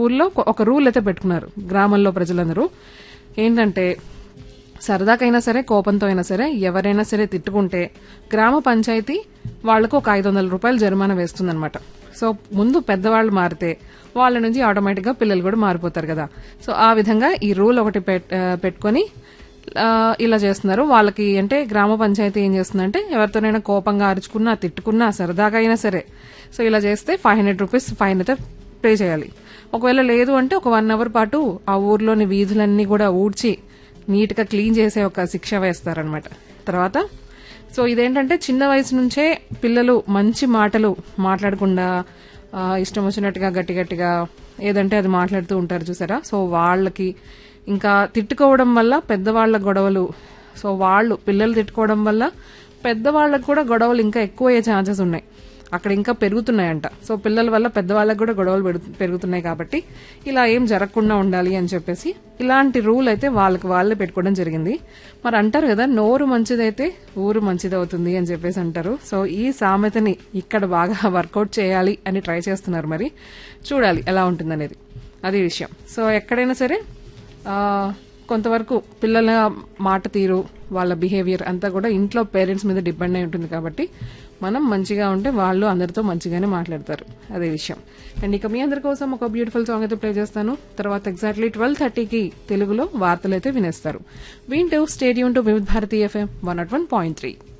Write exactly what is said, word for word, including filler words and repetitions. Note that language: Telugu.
ఊర్లో ఒక- ఒక రూల్ అయితే పెట్టుకున్నారు గ్రామంలో ప్రజలందరూ. ఏంటంటే సరదాకైనా సరే కోపంతో అయినా సరే ఎవరైనా సరే తిట్టుకుంటే గ్రామ పంచాయతీ వాళ్లకు ఒక ఐదు వందల రూపాయలు జరిమానా వేస్తుందన్నమాట. సో ముందు పెద్దవాళ్ళు మారితే వాళ్ళ నుంచి ఆటోమేటిక్ గా పిల్లలు కూడా మారిపోతారు కదా. సో ఆ విధంగా ఈ రూల్ ఒకటి పెట్- ఆ, పెట్టుకొని ఆ, ఇలా చేస్తున్నారు. వాళ్ళకి అంటే గ్రామ పంచాయతీ ఏం చేస్తుందంటే ఎవరితోనైనా కోపంగా అరుచుకున్నా తిట్టుకున్నా సరదాగా అయినా సరే సో ఇలా చేస్తే ఫైవ్ హండ్రెడ్ రూపీస్ ఫైన్ అయితే పే చేయాలి. ఒకవేళ లేదు అంటే ఒక వన్ అవర్ పాటు ఆ ఊర్లోని వీధులన్నీ కూడా ఊడ్చి నీట్ గా క్లీన్ చేసే ఒక శిక్ష వేస్తారనమాట. తర్వాత సో ఇదేంటంటే చిన్న వయసు నుంచే పిల్లలు మంచి మాటలు మాట్లాడకుండా ఆ, ఇష్టం వచ్చినట్టుగా గట్టి గట్టిగా ఏదంటే అది మాట్లాడుతూ ఉంటారు చూసారా. సో వాళ్ళకి ఇంకా తిట్టుకోవడం వల్ల పెద్దవాళ్ల గొడవలు, సో వాళ్ళు పిల్లలు తిట్టుకోవడం వల్ల పెద్దవాళ్ళకు కూడా గొడవలు ఇంకా ఎక్కువ అయ్యే ఛాన్సెస్ ఉన్నాయి. అక్కడ ఇంకా పెరుగుతున్నాయంట. సో పిల్లల వల్ల పెద్దవాళ్ళకు కూడా గొడవలు పెరుగు- పెరుగుతున్నాయి కాబట్టి ఇలా ఏం జరగకుండా ఉండాలి అని చెప్పేసి ఇలాంటి రూల్ అయితే వాళ్ళకి వాళ్ళే పెట్టుకోవడం జరిగింది. మరి అంటారు కదా, నోరు మంచిదైతే ఊరు మంచిదవుతుంది అని చెప్పేసి అంటారు. సో ఈ సామెతని ఇక్కడ బాగా వర్కౌట్ చేయాలి అని ట్రై చేస్తున్నారు. మరి చూడాలి ఎలా ఉంటుందనేది, అది విషయం. సో ఎక్కడైనా సరే ఆ, కొంతవరకు పిల్లల మాట తీరు వాళ్ళ బిహేవియర్ అంతా కూడా ఇంట్లో పేరెంట్స్ మీద డిపెండ్ అయి ఉంటుంది కాబట్టి మనం మంచిగా ఉంటే వాళ్ళు అందరితో మంచిగానే మాట్లాడతారు, అదే విషయం. అండ్ ఇక మీ అందరి కోసం ఒక బ్యూటిఫుల్ సాంగ్ అయితే ప్లే చేస్తాను. తర్వాత ఎగ్జాక్ట్లీ ట్వెల్వ్ థర్టీకి తెలుగులో వార్తలు అయితే వినేస్తారు. వింటూ స్టేడియం టు వివిధ Bharati FM one not one point three.